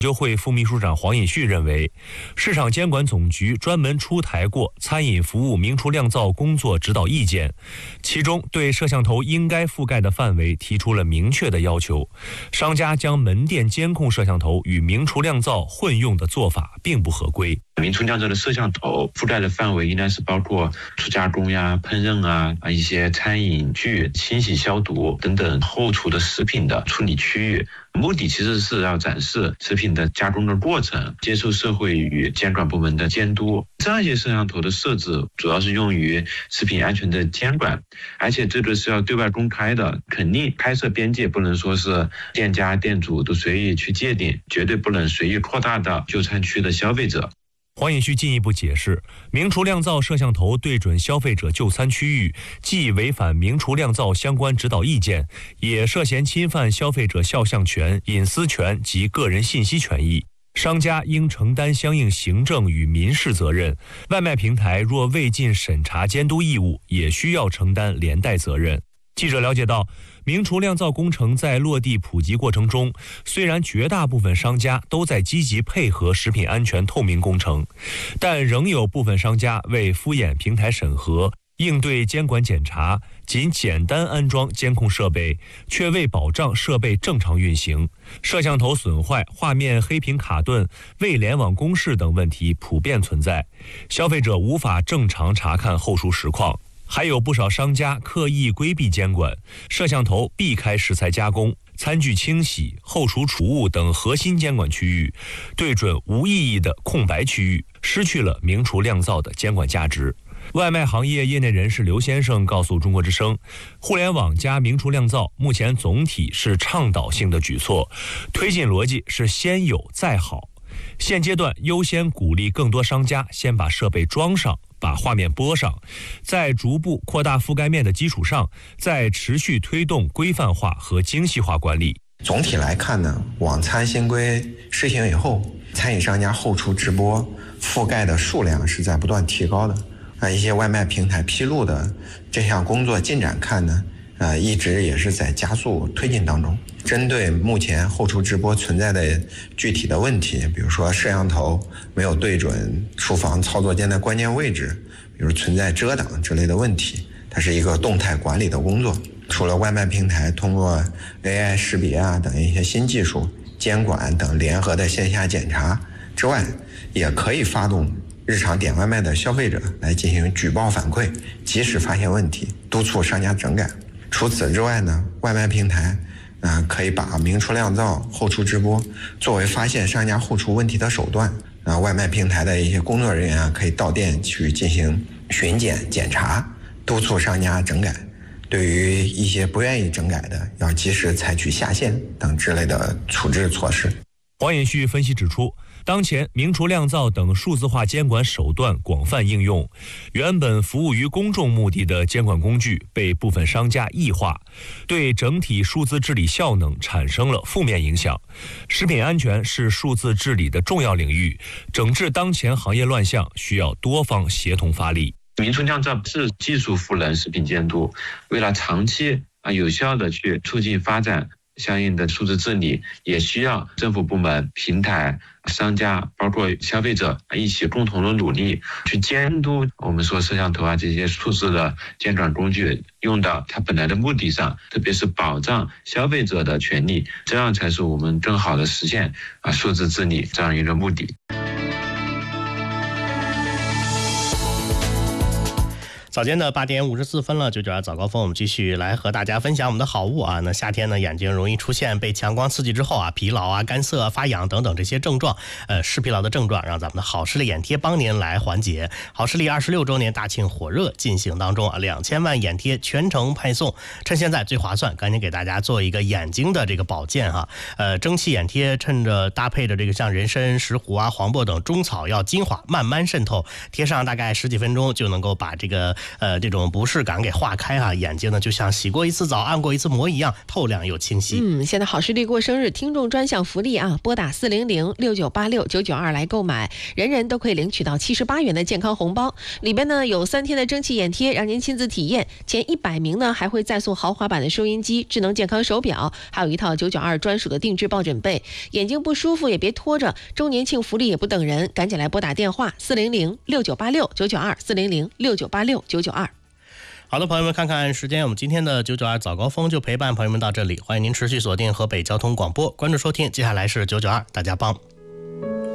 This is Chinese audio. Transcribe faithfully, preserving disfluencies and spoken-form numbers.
究会副秘书长黄尹旭认为，市场监管总局专门出台过餐饮服务明厨亮灶工作指导意见，其中对摄像头应该覆盖的范围提出了明确的要求。商家将门店监控摄像头与明厨亮灶混用的做法并不合规。 明厨亮灶的摄像头覆盖的范围应该是包括初加工呀、烹饪啊、一些餐饮具、清洗消毒等等后厨的食品的处理区域。目的其实是要展示食品的加工的过程，接受社会与监管部门的监督。这样一些摄像头的设置主要是用于食品安全的监管，而且这个是要对外公开的，肯定开设边界不能说是店家店主都随意去界定，绝对不能随意扩大到就餐区的消费者。 黄尹旭进一步解释，明厨亮灶摄像头对准消费者就餐区域，既违反明厨亮灶相关指导意见，也涉嫌侵犯消费者肖像权、隐私权及个人信息权益。商家应承担相应行政与民事责任，外卖平台若未尽审查监督义务，也需要承担连带责任。记者了解到，明厨亮灶工程在落地普及过程中，虽然绝大部分商家都在积极配合食品安全透明工程，但仍有部分商家为敷衍平台审核、应对监管检查，仅简单安装监控设备，却未保障设备正常运行，摄像头损坏、画面黑屏卡顿、未联网公示等问题普遍存在，消费者无法正常查看后厨实况。还有不少商家刻意规避监管，摄像头避开食材加工、餐具清洗、后厨储物等核心监管区域，对准无意义的空白区域，失去了明厨亮灶的监管价值。外卖行业业内人士刘先生告诉中国之声，互联网加明厨亮灶目前总体是倡导性的举措，推进逻辑是先有再好。现阶段优先鼓励更多商家先把设备装上，把画面播上，在逐步扩大覆盖面的基础上，再持续推动规范化和精细化管理。 总体来看呢，网餐新规施行以后，餐饮商家后厨直播覆盖的数量是在不断提高的。啊，一些外卖平台披露的这项工作进展看呢，呃，一直也是在加速推进当中。针对目前后厨直播存在的具体的问题，比如说摄像头没有对准厨房操作间的关键位置，比如存在遮挡之类的问题，它是一个动态管理的工作。除了外卖平台通过 A I 识别啊等一些新技术、监管等联合的线下检查之外，也可以发动日常点外卖的消费者来进行举报反馈，及时发现问题，督促商家整改。除此之外呢，外卖平台啊、呃，可以把明厨亮灶后厨直播作为发现商家后厨问题的手段。啊、呃，外卖平台的一些工作人员啊，可以到店去进行巡检检查，督促商家整改。对于一些不愿意整改的，要及时采取下线等之类的处置措施。 黄尹旭分析指出，当前明厨亮灶等数字化监管手段广泛应用，原本服务于公众目的的监管工具被部分商家异化，对整体数字治理效能产生了负面影响。食品安全是数字治理的重要领域，整治当前行业乱象需要多方协同发力。 明厨亮灶是技术赋能食品监督，为了长期啊有效的去促进发展相应的数字治理，也需要政府部门、平台、商家，包括消费者一起共同的努力，去监督我们说摄像头啊这些数字的监管工具用到它本来的目的上，特别是保障消费者的权利，这样才是我们更好的实现啊数字治理这样一个目的。 早间的八点五十四分了，九九二早高峰，我们继续来和大家分享我们的好物啊。那夏天呢，眼睛容易出现被强光刺激之后啊，疲劳啊、干涩、啊、发痒等等这些症状，呃，视疲劳的症状，让咱们的好视力眼贴帮您来缓解。好视力二十六周年大庆火热进行当中啊，两千万眼贴全程派送，趁现在最划算，赶紧给大家做一个眼睛的这个保健哈。呃，蒸汽眼贴趁着搭配着这个像人参、石斛啊、黄柏等中草药精华慢慢渗透，贴上大概十几分钟就能够把这个呃这种不适感给化开啊，眼睛呢就像洗过一次澡、按过一次摩一样透亮又清晰。 嗯，现在好视力过生日听众专享福利啊，拨打四零零六九八六九九二来购买，人人都可以领取到七十八元的健康红包，里边呢有三天的蒸汽眼贴，让您亲自体验。前一百名呢还会再送豪华版的收音机、智能健康手表，还有一套九九二专属的定制抱枕被。眼睛不舒服也别拖着，周年庆福利也不等人，赶紧来拨打电话四零零六九八六九九二四零零六九八六九九二。 好的，朋友们，看看时间，我们今天的九九二早高峰就陪伴朋友们到这里，欢迎您持续锁定河北交通广播，关注收听，接下来是九九二大家帮。